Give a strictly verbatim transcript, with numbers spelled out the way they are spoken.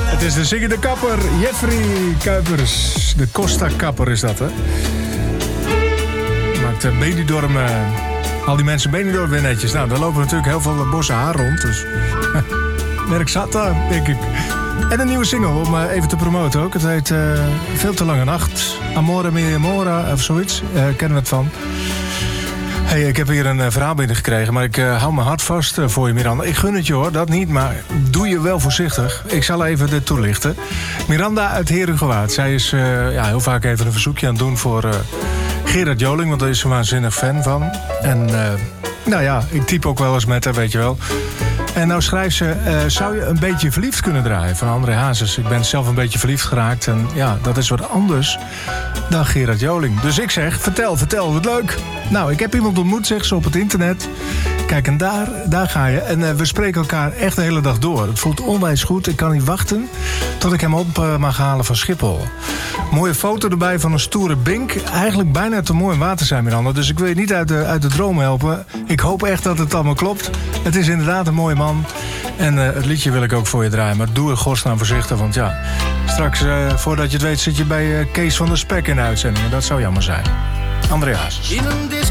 Het is de zingende kapper, Jeffrey Kuipers. De Costa-kapper is dat, hè? Maakt uh, Benidorm, uh, al die mensen Benidorm weer netjes. Nou, daar lopen natuurlijk heel veel bossen haar rond, dus... werk zat daar, denk ik. En een nieuwe single om uh, even te promoten ook. Het heet uh, Veel te lange nacht. Amore mia amora, of zoiets. Uh, kennen we het van. Hey, ik heb hier een uh, verhaal binnengekregen, maar ik uh, hou mijn hart vast uh, voor je, Miranda. Ik gun het je hoor, dat niet, maar doe je wel voorzichtig. Ik zal even dit toelichten. Miranda uit Herugewaard. Zij is uh, ja, heel vaak even een verzoekje aan het doen voor uh, Gerard Joling, want daar is ze waanzinnig fan van. En uh, nou ja, ik typ ook wel eens met haar, weet je wel. En nou schrijft ze, uh, zou je een beetje verliefd kunnen draaien van André Hazes? Ik ben zelf een beetje verliefd geraakt en ja, dat is wat anders dan Gerard Joling. Dus ik zeg, vertel, vertel, wat leuk. Nou, ik heb iemand ontmoet, zegt ze, op het internet. Kijk, en daar, daar ga je. En uh, we spreken elkaar echt de hele dag door. Het voelt onwijs goed. Ik kan niet wachten tot ik hem op uh, mag halen van Schiphol. Mooie foto erbij van een stoere bink. Eigenlijk bijna te mooi om waar te zijn, Miranda. Dus ik wil je niet uit de, uit de droom helpen. Ik hoop echt dat het allemaal klopt. Het is inderdaad een mooie man. En uh, het liedje wil ik ook voor je draaien. Maar doe er godsnaam voorzichtig, want ja... straks, uh, voordat je het weet, zit je bij uh, Kees van der Spek in de uitzending. En dat zou jammer zijn. André Hazes.